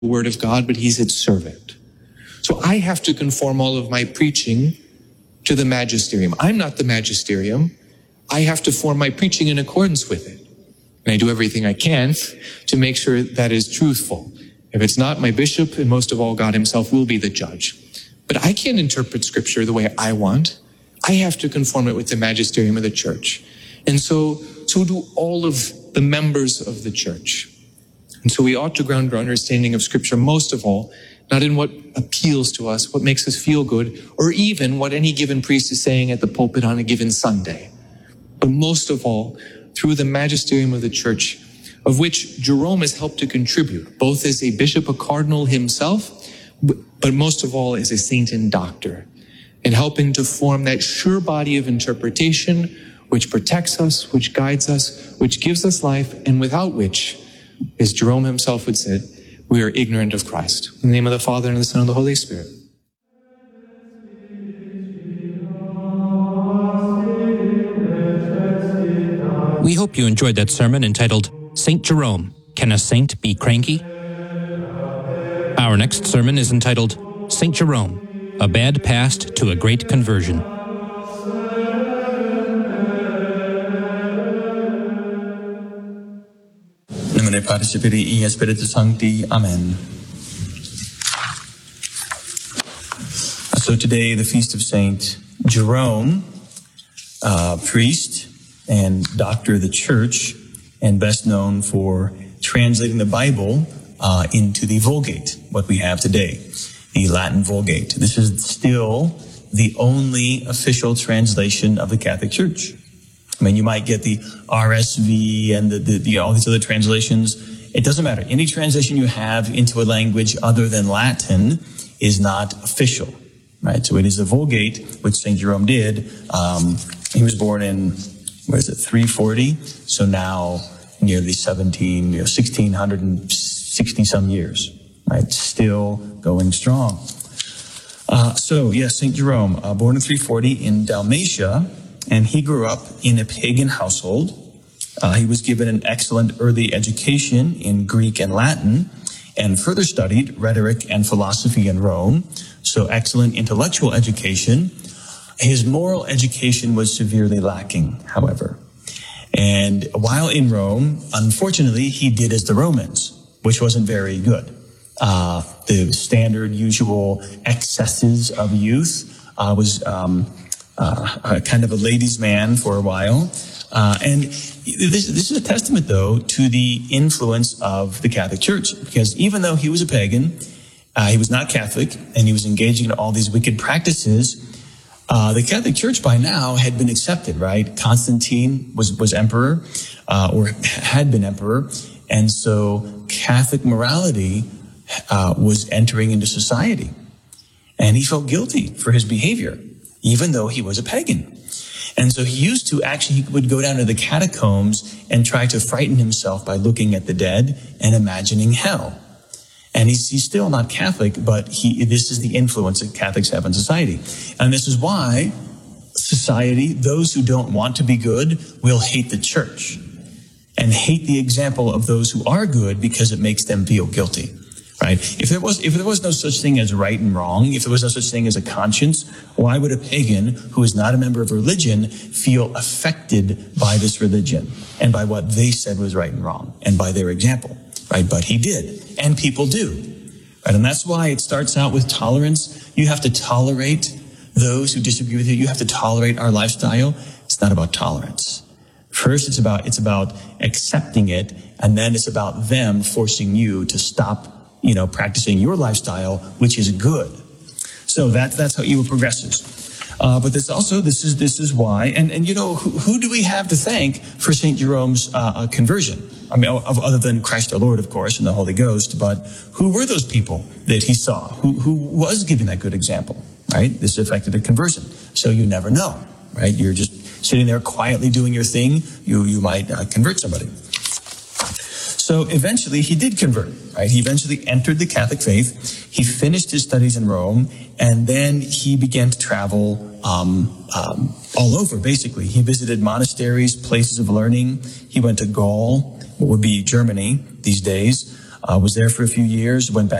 the word of God, but he's its servant. So I have to conform all of my preaching to the magisterium. I'm not the magisterium. I have to form my preaching in accordance with it. And I do everything I can to make sure that is truthful. If it's not, my bishop, and most of all, God himself, will be the judge. But I can't interpret scripture the way I want. I have to conform it with the magisterium of the church. And so do all of the members of the church. And so we ought to ground our understanding of scripture, most of all, not in what appeals to us, what makes us feel good, or even what any given priest is saying at the pulpit on a given Sunday. But most of all, through the magisterium of the church, of which Jerome has helped to contribute, both as a bishop, a cardinal himself, but most of all as a saint and doctor, in helping to form that sure body of interpretation which protects us, which guides us, which gives us life, and without which, as Jerome himself would say, we are ignorant of Christ. In the name of the Father, and of the Son, and of the Holy Spirit. We hope you enjoyed that sermon entitled, St. Jerome, Can a Saint Be Cranky? Our next sermon is entitled, St. Jerome, A Bad Past to a Great Conversion. Nomine Patris et Filii et Spiritus Sancti. Amen. So today, the feast of Saint Jerome, priest and doctor of the church, and best known for translating the Bible into the Vulgate, what we have today, the Latin Vulgate. This is still the only official translation of the Catholic Church. I mean, you might get the RSV and the all these other translations. It doesn't matter. Any translation you have into a language other than Latin is not official, right? So it is the Vulgate, which St. Jerome did. He was born in, 340? So now nearly 1660 some years, right? Still going strong. St. Jerome, born in 340 in Dalmatia, and he grew up in a pagan household. He was given an excellent early education in Greek and Latin, and further studied rhetoric and philosophy in Rome. So excellent intellectual education. His moral education was severely lacking, however. And while in Rome, unfortunately, he did as the Romans, which wasn't very good. The standard, usual excesses of youth was kind of a ladies' man for a while. And this is a testament, though, to the influence of the Catholic Church, because even though he was a pagan, he was not Catholic, and he was engaging in all these wicked practices, the Catholic Church by now had been accepted, right? Constantine was emperor, or had been emperor, and so Catholic morality was entering into society. And he felt guilty for his behavior, even though he was a pagan. And so he would go down to the catacombs and try to frighten himself by looking at the dead and imagining hell. And he's still not Catholic, but this is the influence that Catholics have on society. And this is why society, those who don't want to be good, will hate the church and hate the example of those who are good because it makes them feel guilty. Right? If there was no such thing as right and wrong, if there was no such thing as a conscience, why would a pagan who is not a member of a religion feel affected by this religion and by what they said was right and wrong and by their example? Right? But he did, and people do. Right? And that's why it starts out with tolerance. You have to tolerate those who disagree with you. You have to tolerate our lifestyle. It's not about tolerance. First, it's about accepting it, and then it's about them forcing you to stop practicing your lifestyle, which is good. So that's how evil progresses. But this is why, and who do we have to thank for St. Jerome's conversion? I mean, other than Christ our Lord, of course, and the Holy Ghost, but who were those people that he saw? Who was giving that good example, right? This affected a conversion. So you never know, right? You're just sitting there quietly doing your thing. You might convert somebody. So eventually he did convert, right? He eventually entered the Catholic faith. He finished his studies in Rome, and then he began to travel all over, basically. He visited monasteries, places of learning. He went to Gaul, what would be Germany these days. Was there for a few years, went back